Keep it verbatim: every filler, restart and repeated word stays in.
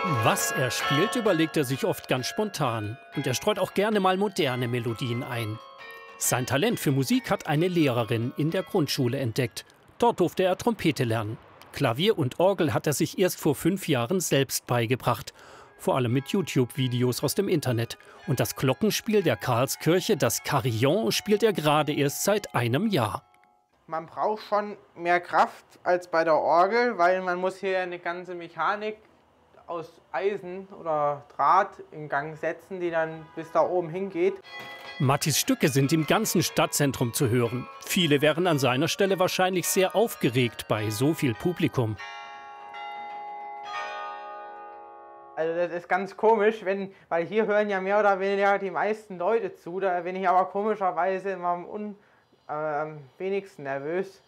Was er spielt, überlegt er sich oft ganz spontan. Und er streut auch gerne mal moderne Melodien ein. Sein Talent für Musik hat eine Lehrerin in der Grundschule entdeckt. Dort durfte er Trompete lernen. Klavier und Orgel hat er sich erst vor fünf Jahren selbst beigebracht. Vor allem mit YouTube-Videos aus dem Internet. Und das Glockenspiel der Karlskirche, das Carillon, spielt er gerade erst seit einem Jahr. Man braucht schon mehr Kraft als bei der Orgel, weil man muss hier eine ganze Mechanik aus Eisen oder Draht in Gang setzen, die dann bis da oben hingeht. Mattis Stücke sind im ganzen Stadtzentrum zu hören. Viele wären an seiner Stelle wahrscheinlich sehr aufgeregt bei so viel Publikum. Also das ist ganz komisch, wenn, weil hier hören ja mehr oder weniger die meisten Leute zu. Da bin ich aber komischerweise immer am, un, äh, am wenigsten nervös.